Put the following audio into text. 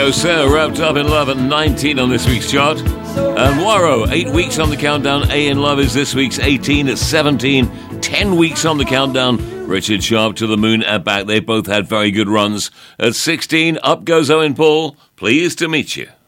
Sarah wrapped up in love at 19 on this week's chart. And Waro, 8 weeks on the countdown. A in Love is this week's 18 at 17. 10 weeks on the countdown. Richard Sharp, To the Moon and Back. They both had very good runs. At 16, up goes Owen Paul. Pleased to meet you.